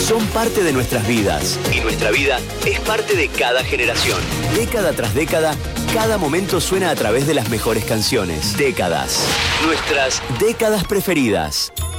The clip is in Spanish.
son parte de nuestras vidas. Y nuestra vida es parte de cada generación. Década tras década, cada momento suena a través de las mejores canciones. Décadas. Nuestras décadas preferidas.